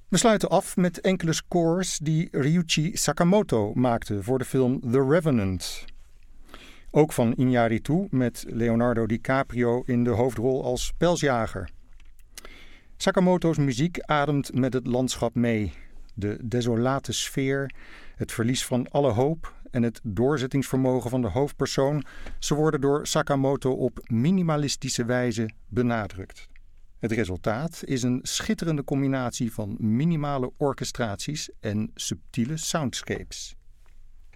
We sluiten af met enkele scores die Ryuichi Sakamoto maakte voor de film The Revenant. Ook van Iñárritu met Leonardo DiCaprio in de hoofdrol als pelsjager. Sakamoto's muziek ademt met het landschap mee. De desolate sfeer, het verlies van alle hoop en het doorzettingsvermogen van de hoofdpersoon, ze worden door Sakamoto op minimalistische wijze benadrukt. Het resultaat is een schitterende combinatie van minimale orchestraties en subtiele soundscapes.